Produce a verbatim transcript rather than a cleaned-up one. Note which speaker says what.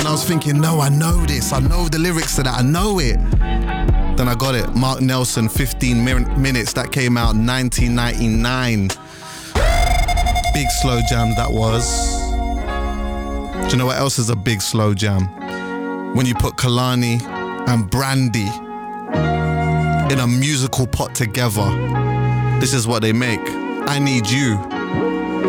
Speaker 1: And I was thinking, no, I know this. I know the lyrics to that. I know it. Then I got it. Mark Nelson, fifteen minutes. That came out nineteen ninety-nine. Big slow jam that was. Do you know what else is a big slow jam? When you put Kalani and Brandy in a musical pot together. This is what they make. I Need You.